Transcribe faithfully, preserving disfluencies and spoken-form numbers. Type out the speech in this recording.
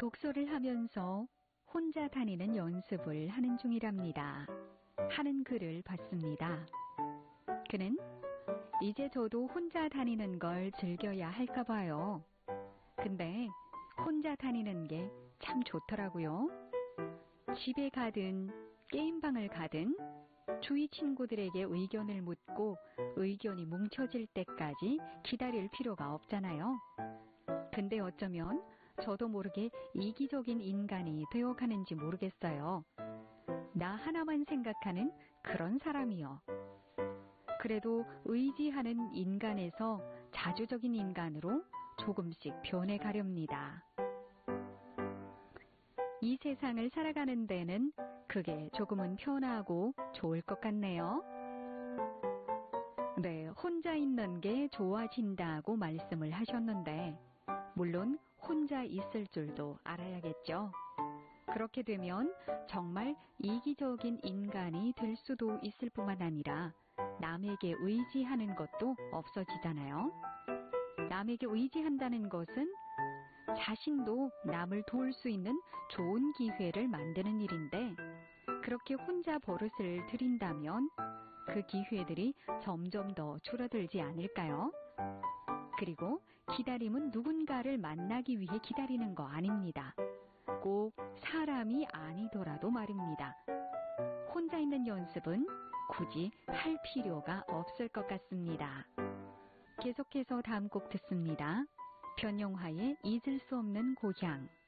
독서를 하면서 혼자 다니는 연습을 하는 중이랍니다. 하는 글을 봤습니다. 그는 이제 저도 혼자 다니는 걸 즐겨야 할까 봐요. 근데 혼자 다니는 게 참 좋더라고요. 집에 가든 게임방을 가든 주위 친구들에게 의견을 묻고 의견이 뭉쳐질 때까지 기다릴 필요가 없잖아요. 근데 어쩌면 저도 모르게 이기적인 인간이 되어가는지 모르겠어요. 나 하나만 생각하는 그런 사람이요. 그래도 의지하는 인간에서 자주적인 인간으로 조금씩 변해가렵니다. 이 세상을 살아가는 데는 그게 조금은 편하고 좋을 것 같네요. 네, 혼자 있는 게 좋아진다고 말씀을 하셨는데 물론 혼자 있을 줄도 알아야겠죠. 그렇게 되면 정말 이기적인 인간이 될 수도 있을 뿐만 아니라 남에게 의지하는 것도 없어지잖아요. 남에게 의지한다는 것은 자신도 남을 도울 수 있는 좋은 기회를 만드는 일인데 그렇게 혼자 버릇을 들인다면 그 기회들이 점점 더 줄어들지 않을까요? 그리고 기다림은 누군가를 만나기 위해 기다리는 거 아닙니다. 꼭 사람이 아니더라도 말입니다. 혼자 있는 연습은 굳이 할 필요가 없을 것 같습니다. 계속해서 다음 곡 듣습니다. 변영화의 잊을 수 없는 고향.